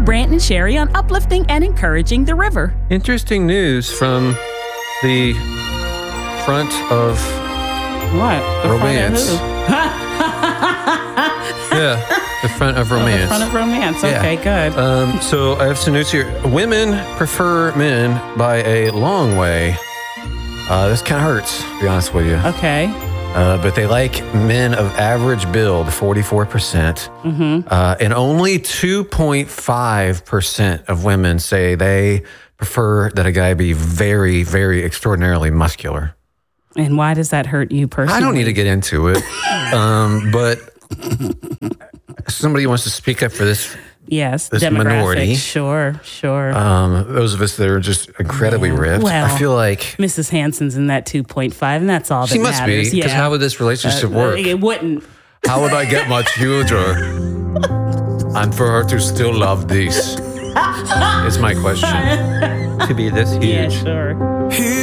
Brant and Sherry on uplifting and encouraging the river. Interesting news from the front of What? The Romance. Yeah, the front of Romance. The front of Romance. Okay, good. So I have some news here. Women prefer men by a long way. This kind of hurts, to be honest with you. Okay. But they like men of average build, 44%. And only 2.5% of women say they prefer that a guy be very, very extraordinarily muscular. And why does that hurt you personally? I don't need to get into it. But somebody wants to speak up for this. Yes, this demographic. minority. Sure. Those of us that are just incredibly ripped. Well, I feel like Mrs. Hanson's in that 2.5, and that's all that she must matters. be. Because how would this relationship work? It wouldn't. How would I get my children? And for her to still love this is my question. To be this huge. Yeah, sure.